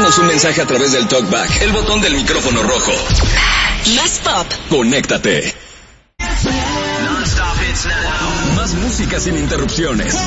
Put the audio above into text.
Mándanos un mensaje a través del TalkBack, el botón del micrófono rojo. Más pop. Conéctate. Más música sin interrupciones.